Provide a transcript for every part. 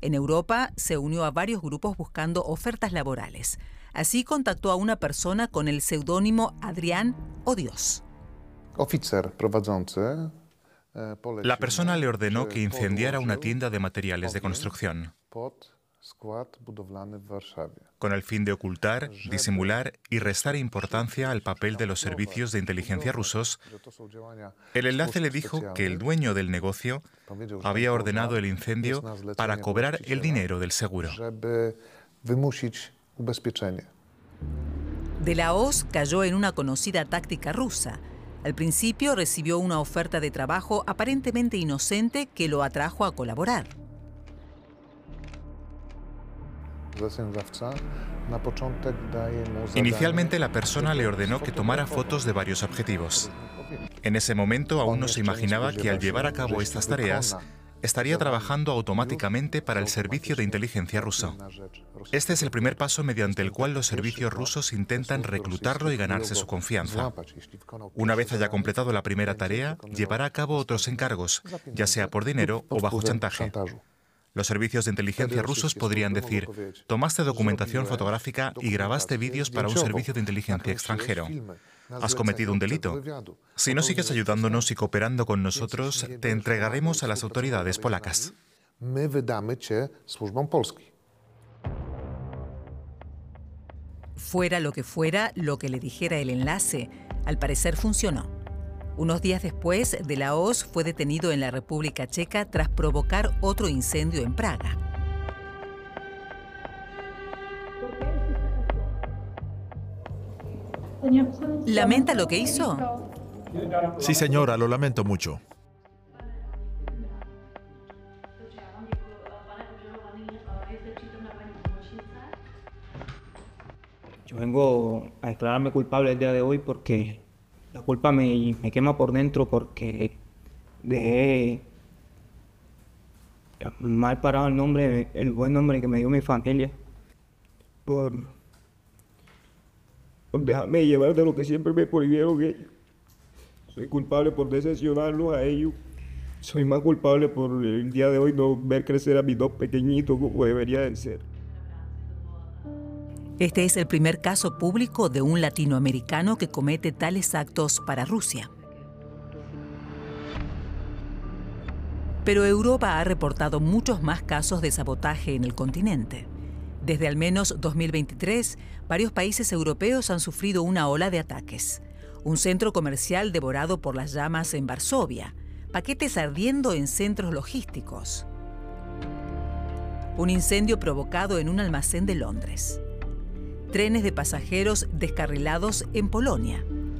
En Europa se unió a varios grupos buscando ofertas laborales. Así contactó a una persona con el seudónimo Adrián o Dios. La persona le ordenó que incendiara una tienda de materiales de construcción, con el fin de ocultar, disimular y restar importancia al papel de los servicios de inteligencia rusos. El enlace le dijo que el dueño del negocio había ordenado el incendio para cobrar el dinero del seguro. De la Hoz cayó en una conocida táctica rusa. Al principio recibió una oferta de trabajo aparentemente inocente que lo atrajo a colaborar. Inicialmente la persona le ordenó que tomara fotos de varios objetivos. En ese momento aún no se imaginaba que al llevar a cabo estas tareas estaría trabajando automáticamente para el servicio de inteligencia ruso. Este es el primer paso mediante el cual los servicios rusos intentan reclutarlo y ganarse su confianza. Una vez haya completado la primera tarea, llevará a cabo otros encargos, ya sea por dinero o bajo chantaje. Los servicios de inteligencia rusos podrían decir: tomaste documentación fotográfica y grabaste vídeos para un servicio de inteligencia extranjero. Has cometido un delito. Si no sigues ayudándonos y cooperando con nosotros, te entregaremos a las autoridades polacas. Fuera lo que le dijera el enlace, al parecer funcionó. Unos días después, De la Hoz fue detenido en la República Checa tras provocar otro incendio en Praga. ¿Lamenta lo que hizo? Sí, señora, lo lamento mucho. Yo vengo a declararme culpable el día de hoy porque la culpa me quema por dentro, porque dejé mal parado el buen nombre que me dio mi familia, por dejarme llevar de lo que siempre me prohibieron ellos. Soy culpable por decepcionarlos a ellos. Soy más culpable por el día de hoy no ver crecer a mis dos pequeñitos como debería de ser. Este es el primer caso público de un latinoamericano que comete tales actos para Rusia. Pero Europa ha reportado muchos más casos de sabotaje en el continente. Desde al menos 2023, varios países europeos han sufrido una ola de ataques. Un centro comercial devorado por las llamas en Varsovia, paquetes ardiendo en centros logísticos. Un incendio provocado en un almacén de Londres. Trenes de pasajeros descarrilados en Polonia.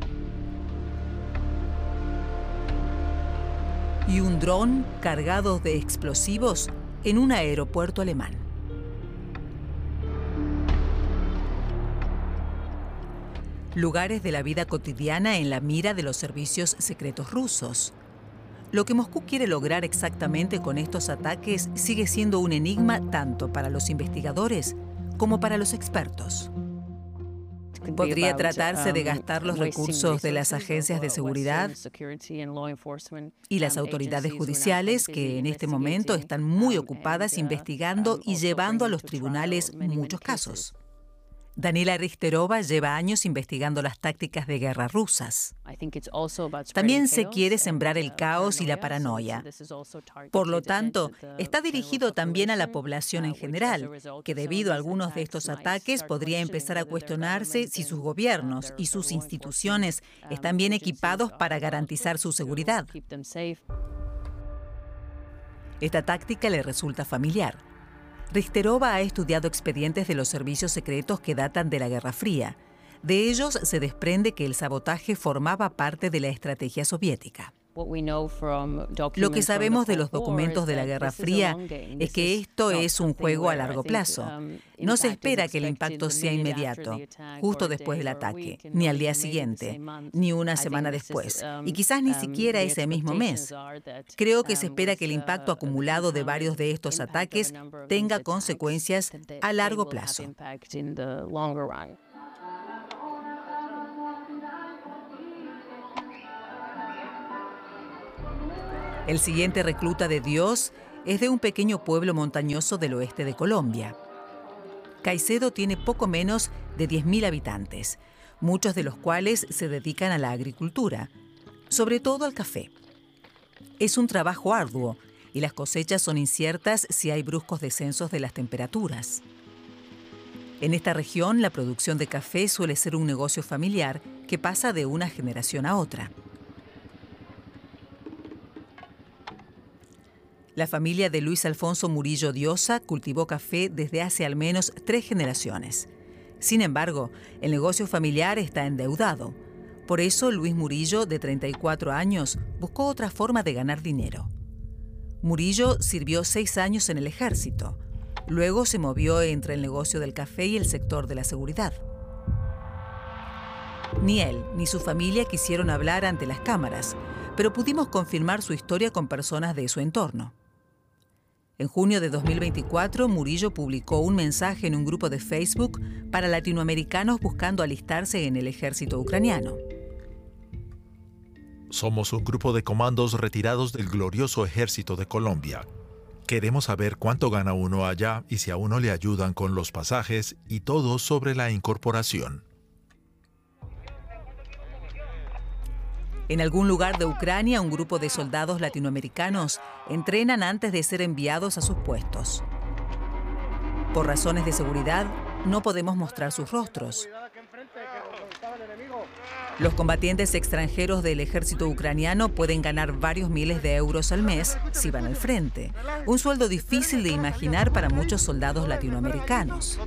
Y un dron cargado de explosivos en un aeropuerto alemán. Lugares de la vida cotidiana en la mira de los servicios secretos rusos. Lo que Moscú quiere lograr exactamente con estos ataques sigue siendo un enigma tanto para los investigadores como para los expertos. Podría tratarse de gastar los recursos de las agencias de seguridad y las autoridades judiciales, que en este momento están muy ocupadas investigando y llevando a los tribunales muchos casos. Daniela Richterova lleva años investigando las tácticas de guerra rusas. También se quiere sembrar el caos y la paranoia. Por lo tanto, está dirigido también a la población en general, que debido a algunos de estos ataques podría empezar a cuestionarse si sus gobiernos y sus instituciones están bien equipados para garantizar su seguridad. Esta táctica le resulta familiar. Richterova ha estudiado expedientes de los servicios secretos que datan de la Guerra Fría. De ellos se desprende que el sabotaje formaba parte de la estrategia soviética. Lo que sabemos de los documentos de la Guerra Fría es que esto es un juego a largo plazo. No se espera que el impacto sea inmediato, justo después del ataque, ni al día siguiente, ni una semana después, y quizás ni siquiera ese mismo mes. Creo que se espera que el impacto acumulado de varios de estos ataques tenga consecuencias a largo plazo. El siguiente recluta de Dios Es de un pequeño pueblo montañoso del oeste de Colombia. Caicedo tiene poco menos de 10.000 habitantes, muchos de los cuales se dedican a la agricultura, sobre todo al café. Es un trabajo arduo y las cosechas son inciertas si hay bruscos descensos de las temperaturas. En esta región, la producción de café suele ser un negocio familiar que pasa de una generación a otra. La familia de Luis Alfonso Murillo Diosa cultivó café desde hace al menos 3 generaciones. Sin embargo, el negocio familiar está endeudado. Por eso, Luis Murillo, de 34 años, buscó otra forma de ganar dinero. Murillo sirvió 6 años en el ejército. Luego se movió entre el negocio del café y el sector de la seguridad. Ni él ni su familia quisieron hablar ante las cámaras, pero pudimos confirmar su historia con personas de su entorno. En junio de 2024, Murillo publicó un mensaje en un grupo de Facebook para latinoamericanos buscando alistarse en el ejército ucraniano. Somos un grupo de comandos retirados del glorioso ejército de Colombia. Queremos saber cuánto gana uno allá y si a uno le ayudan con los pasajes y todo sobre la incorporación. En algún lugar de Ucrania, un grupo de soldados latinoamericanos entrenan antes de ser enviados a sus puestos. Por razones de seguridad, no podemos mostrar sus rostros. Los combatientes extranjeros del ejército ucraniano pueden ganar varios miles de euros al mes si van al frente. Un sueldo difícil de imaginar para muchos soldados latinoamericanos.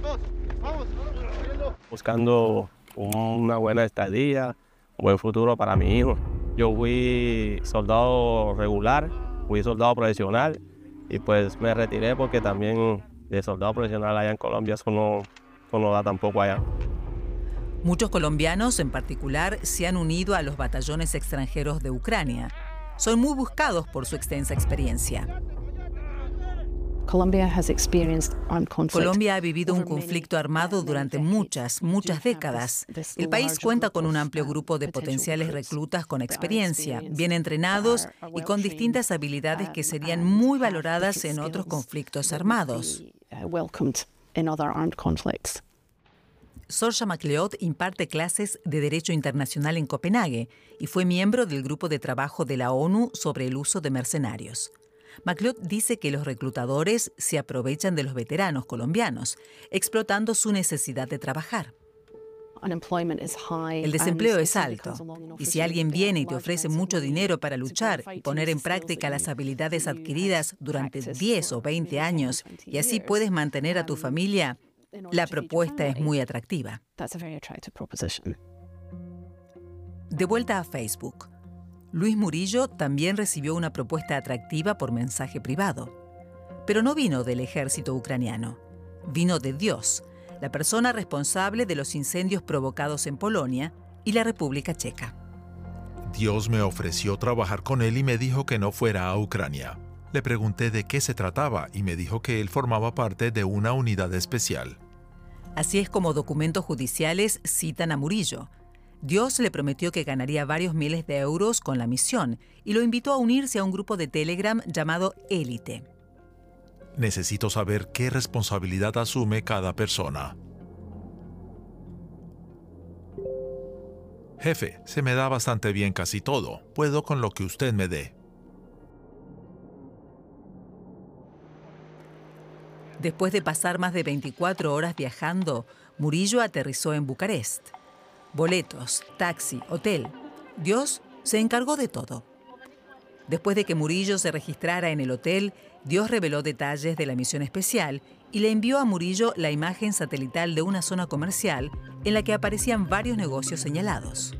Buscando una buena estadía, un buen futuro para mi hijo. Yo fui soldado regular, fui soldado profesional y pues me retiré porque también de soldado profesional allá en Colombia eso no da tampoco allá. Muchos colombianos, en particular, se han unido a los batallones extranjeros de Ucrania. Son muy buscados por su extensa experiencia. Colombia ha vivido un conflicto armado durante muchas décadas. El país cuenta con un amplio grupo de potenciales reclutas con experiencia, bien entrenados y con distintas habilidades que serían muy valoradas en otros conflictos armados. Sorja MacLeod imparte clases de Derecho Internacional en Copenhague y fue miembro del grupo de trabajo de la ONU sobre el uso de mercenarios. MacLeod dice que los reclutadores se aprovechan de los veteranos colombianos, explotando su necesidad de trabajar. El desempleo es alto, y si alguien viene y te ofrece mucho dinero para luchar y poner en práctica las habilidades adquiridas durante 10 o 20 años, y así puedes mantener a tu familia, la propuesta es muy atractiva. De vuelta a Facebook, Luis Murillo también recibió una propuesta atractiva por mensaje privado. Pero no vino del ejército ucraniano, vino de Dios, la persona responsable de los incendios provocados en Polonia y la República Checa. Dios me ofreció trabajar con él y me dijo que no fuera a Ucrania. Le pregunté de qué se trataba y me dijo que él formaba parte de una unidad especial. Así es como documentos judiciales citan a Murillo. Dios le prometió que ganaría varios miles de euros con la misión y lo invitó a unirse a un grupo de Telegram llamado Élite. Necesito saber qué responsabilidad asume cada persona. Jefe, se me da bastante bien casi todo. Puedo con lo que usted me dé. Después de pasar más de 24 horas viajando, Murillo aterrizó en Bucarest. Boletos, taxi, hotel. Dios se encargó de todo. Después de que Murillo se registrara en el hotel, Dios reveló detalles de la misión especial y le envió a Murillo la imagen satelital de una zona comercial en la que aparecían varios negocios señalados.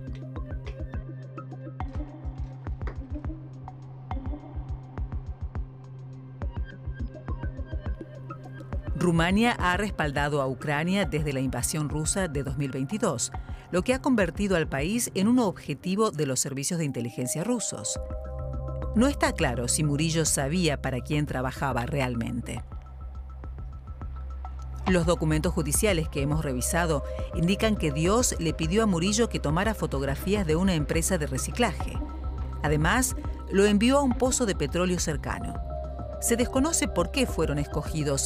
Rumania ha respaldado a Ucrania desde la invasión rusa de 2022, lo que ha convertido al país en un objetivo de los servicios de inteligencia rusos. No está claro si Murillo sabía para quién trabajaba realmente. Los documentos judiciales que hemos revisado indican que Dios le pidió a Murillo que tomara fotografías de una empresa de reciclaje. Además, lo envió a un pozo de petróleo cercano. Se desconoce por qué fueron escogidos